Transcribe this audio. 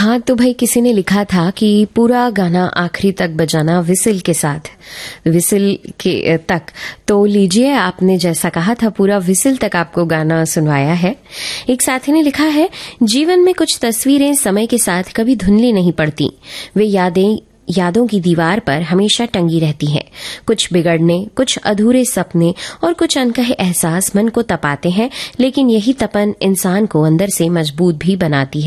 हाँ, तो भाई किसी ने लिखा था कि पूरा गाना आखिरी तक बजाना विसिल के साथ, विसिल के तक। तो लीजिए, आपने जैसा कहा था पूरा विसिल तक आपको गाना सुनवाया है। एक साथी ने लिखा है, जीवन में कुछ तस्वीरें समय के साथ कभी धुंधली नहीं पड़ती, वे यादों की दीवार पर हमेशा टंगी रहती हैं। कुछ बिगड़ने, कुछ अधूरे सपने और कुछ अनकहे एहसास मन को तपाते हैं, लेकिन यही तपन इंसान को अंदर से मजबूत भी बनाती है।